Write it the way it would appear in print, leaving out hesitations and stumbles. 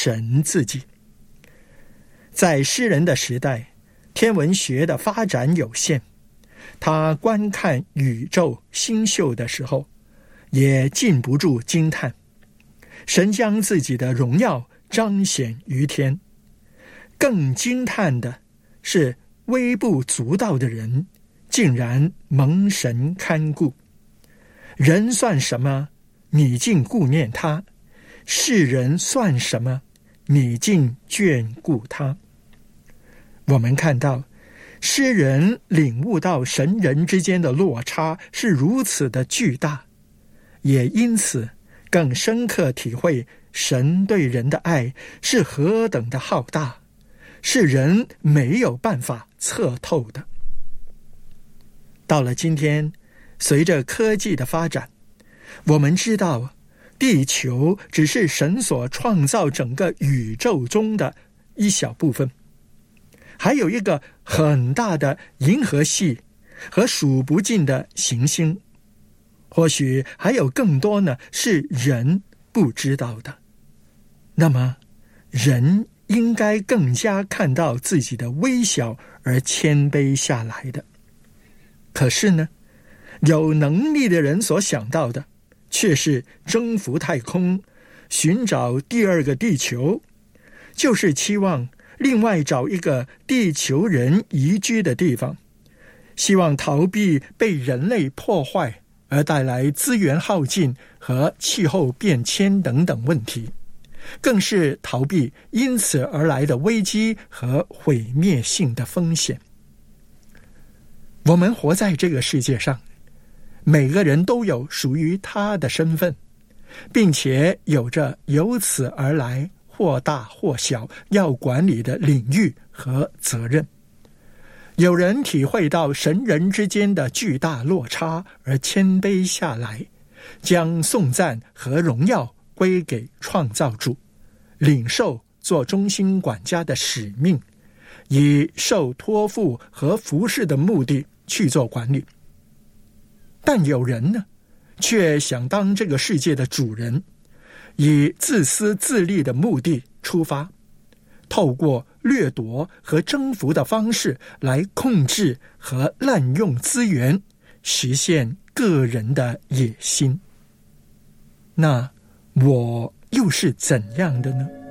神自己。在诗人的时代，天文学的发展有限，他观看宇宙星宿的时候，也禁不住惊叹，神将自己的荣耀彰显于天。更惊叹的是，微不足道的人竟然蒙神看顾。人算什么，你竟顾念他；世人算什么，你竟眷顾他。我们看到诗人领悟到神人之间的落差是如此的巨大，也因此更深刻体会神对人的爱是何等的浩大，是人没有办法测透的。到了今天，随着科技的发展，我们知道地球只是神所创造整个宇宙中的一小部分，还有一个很大的银河系和数不尽的行星，或许还有更多呢是人不知道的。那么人应该更加看到自己的微小而谦卑下来的。可是呢，有能力的人所想到的却是征服太空，寻找第二个地球，就是期望另外找一个地球人宜居的地方，希望逃避被人类破坏而带来资源耗尽和气候变迁等等问题，更是逃避因此而来的危机和毁灭性的风险。我们活在这个世界上，每个人都有属于他的身份，并且有着由此而来或大或小要管理的领域和责任。有人体会到神人之间的巨大落差而谦卑下来，将颂赞和荣耀归给创造主，领受做中心管家的使命，以受托付和服侍的目的去做管理。但有人呢，却想当这个世界的主人，以自私自利的目的出发，透过掠夺和征服的方式来控制和滥用资源，实现个人的野心。那我又是怎样的呢？